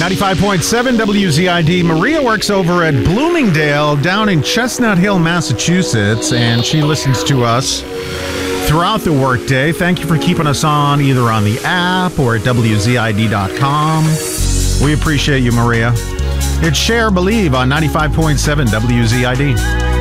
95.7 WZID. Maria works over at Bloomingdale down in Chestnut Hill, Massachusetts, and she listens to us throughout the workday. Thank you for keeping us on either on the app or at WZID.com. We appreciate you, Maria. It's Share Believe on 95.7 WZID.